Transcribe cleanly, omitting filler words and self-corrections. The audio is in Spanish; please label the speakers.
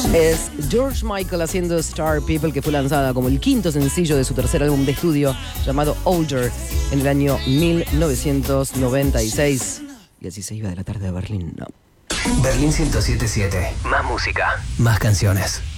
Speaker 1: Es George Michael haciendo Star People, que fue lanzada como el quinto sencillo de su tercer álbum de estudio llamado Older en el año 1996. Y así se iba de la tarde de Berlín, ¿no?
Speaker 2: Berlín 107.7. Más música, más canciones.